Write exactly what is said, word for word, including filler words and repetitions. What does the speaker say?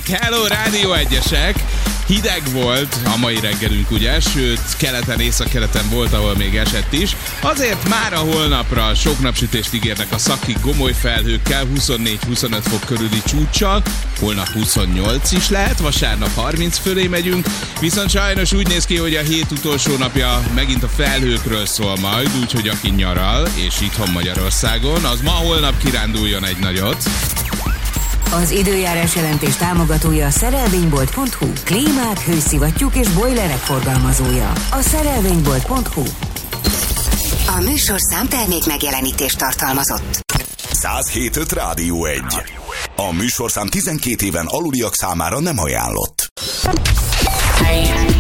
Hello, Rádió egyesek! Hideg volt a mai reggelünk, ugye? Sőt, keleten, északkeleten volt, ahol még esett is. Azért már a holnapra sok napsütést ígérnek a szakik gomoly felhőkkel, huszonnégy-huszonöt fok körüli csúccsal. Holnap huszonnyolc is lehet, vasárnap harminc fölé megyünk. Viszont sajnos úgy néz ki, hogy a hét utolsó napja megint a felhőkről szól majd, úgyhogy aki nyaral, és itthon Magyarországon, az ma holnap kiránduljon egy nagyot. Az időjárás jelentés támogatója a szerelvénybolt pont hu. Klímák, hőszivattyúk és bojlerek forgalmazója. A szerelvénybolt pont hu. A műsorszám termék megjelenítést tartalmazott. száz hét pont öt Rádió egy. A műsorszám tizenkét éven aluliak számára nem ajánlott.